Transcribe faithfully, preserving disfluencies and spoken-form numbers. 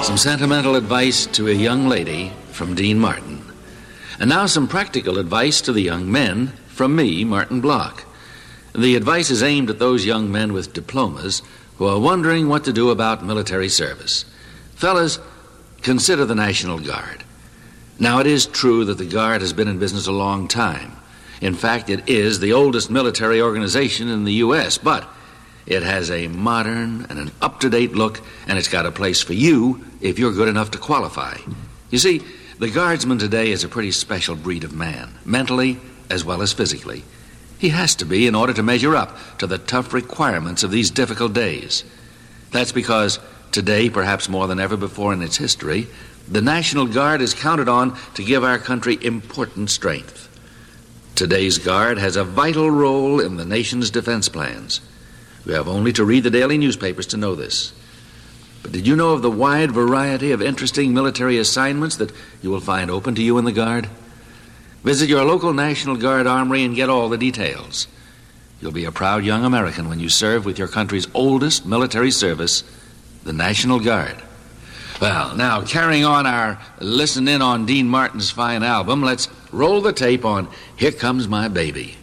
Some sentimental advice to a young lady from Dean Martin. And now some practical advice to the young men from me, Martin Block. The advice is aimed at those young men with diplomas who are wondering what to do about military service. Fellas, consider the National Guard. Now, it is true that the Guard has been in business a long time. In fact, it is the oldest military organization in the U S, but it has a modern and an up-to-date look, and it's got a place for you if you're good enough to qualify. You see, the Guardsman today is a pretty special breed of man, mentally as well as physically. He has to be in order to measure up to the tough requirements of these difficult days. That's because today, perhaps more than ever before in its history, the National Guard is counted on to give our country important strength. Today's Guard has a vital role in the nation's defense plans. You have only to read the daily newspapers to know this. But did you know of the wide variety of interesting military assignments that you will find open to you in the Guard? Visit your local National Guard armory and get all the details. You'll be a proud young American when you serve with your country's oldest military service, the National Guard. Well, now, carrying on our listen in on Dean Martin's fine album, let's roll the tape on Here Comes My Baby.